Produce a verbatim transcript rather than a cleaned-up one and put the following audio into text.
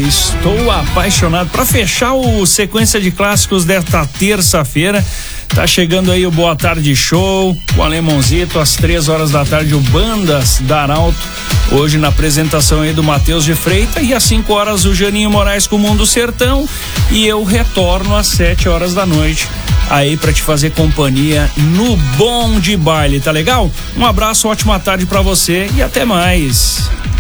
estou apaixonado. Para fechar o sequência de clássicos desta terça-feira, tá chegando aí o Boa Tarde Show com a Lemonzito às três horas da tarde, o Bandas da Arauto, hoje na apresentação aí do Matheus de Freitas, e às cinco horas o Janinho Moraes com o Mundo Sertão, e eu retorno às sete horas da noite aí pra te fazer companhia no Bom de Baile, tá legal? Um abraço, ótima tarde pra você e até mais.